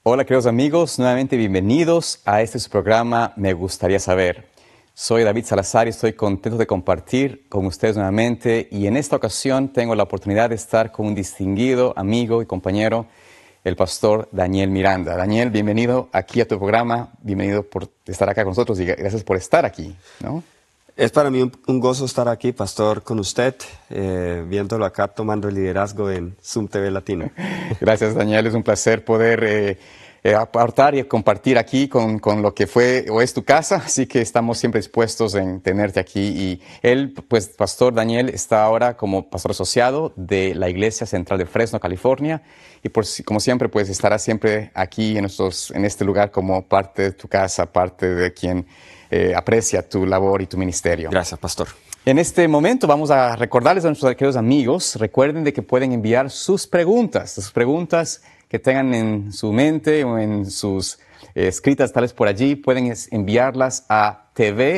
Hola queridos amigos, nuevamente bienvenidos a este su programa Me Gustaría Saber. Soy David Salazar y estoy contento de compartir con ustedes nuevamente y en esta ocasión tengo la oportunidad de estar con un distinguido amigo y compañero, el pastor Daniel Miranda. Daniel, bienvenido aquí a tu programa, bienvenido por estar acá con nosotros y gracias por estar aquí, ¿no? Es para mí un gozo estar aquí, pastor, con usted, viéndolo acá tomando el liderazgo en Zoom TV Latino. Gracias, Daniel. Es un placer poder aportar y compartir aquí con lo que fue o es tu casa. Así que estamos siempre dispuestos en tenerte aquí. Y él, pues, pastor Daniel, está ahora como pastor asociado de la Iglesia Central de Fresno, California. Y como siempre, pues estará siempre aquí en este lugar como parte de tu casa, parte de quien aprecia tu labor y tu ministerio. Gracias, pastor. En este momento vamos a recordarles a nuestros queridos amigos, recuerden de que pueden enviar sus preguntas que tengan en su mente o en sus escritas tales por allí, pueden enviarlas a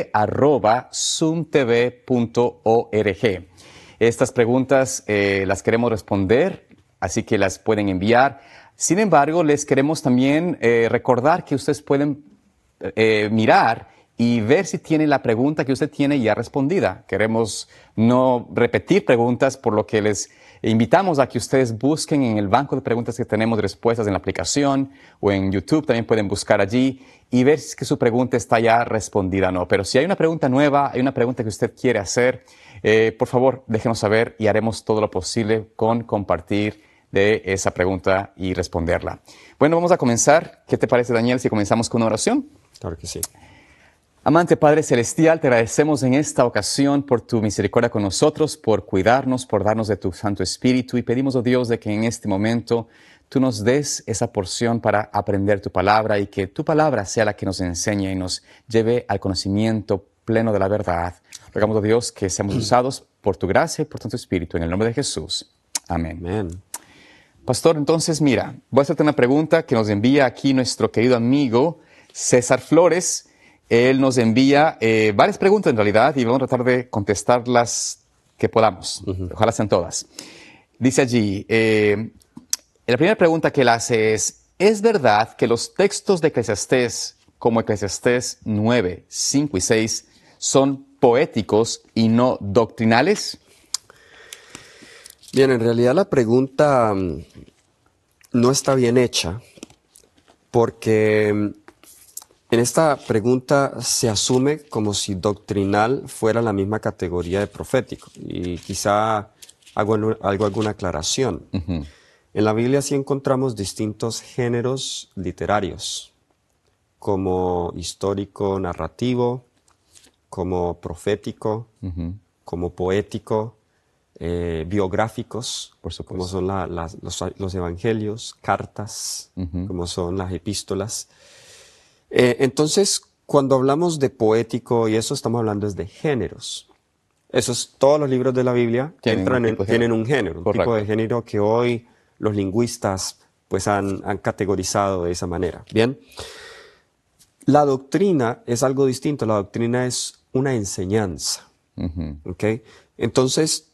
tv@zoomtv.org. Estas preguntas las queremos responder, así que las pueden enviar. Sin embargo, les queremos también recordar que ustedes pueden mirar y ver si tiene la pregunta que usted tiene ya respondida. Queremos no repetir preguntas, por lo que les invitamos a que ustedes busquen en el banco de preguntas que tenemos de respuestas en la aplicación o en YouTube, también pueden buscar allí y ver si es que su pregunta está ya respondida o no. Pero si hay una pregunta nueva, hay una pregunta que usted quiere hacer, por favor, déjenos saber y haremos todo lo posible con compartir de esa pregunta y responderla. Bueno, vamos a comenzar. ¿Qué te parece, Daniel, si comenzamos con una oración? Claro que sí. Amante Padre Celestial, te agradecemos en esta ocasión por tu misericordia con nosotros, por cuidarnos, por darnos de tu Santo Espíritu y pedimos, oh Dios, de que en este momento tú nos des esa porción para aprender tu palabra y que tu palabra sea la que nos enseñe y nos lleve al conocimiento pleno de la verdad. Rogamos, oh Dios, que seamos usados por tu gracia y por tu Espíritu. En el nombre de Jesús. Amén. Amén. Pastor, entonces mira, voy a hacerte una pregunta que nos envía aquí nuestro querido amigo César Flores. Él nos envía varias preguntas en realidad y vamos a tratar de contestarlas que podamos. Ojalá sean todas. Dice allí, la primera pregunta que él hace ¿es verdad que los textos de Eclesiastés, como Eclesiastés 9, 5 y 6, son poéticos y no doctrinales? Bien, en realidad la pregunta no está bien hecha porque en esta pregunta se asume como si doctrinal fuera la misma categoría de profético y quizá hago alguna aclaración. En la Biblia sí encontramos distintos géneros literarios, como histórico, narrativo, como profético, como poético, biográficos, Por supuesto. como son los evangelios, cartas, como son las epístolas. Entonces, cuando hablamos de poético y eso, estamos hablando de géneros. Todos los libros de la Biblia tienen un género, un tipo de género que hoy los lingüistas pues han categorizado de esa manera. Bien, la doctrina es algo distinto. La doctrina es una enseñanza. ¿Okay? Entonces,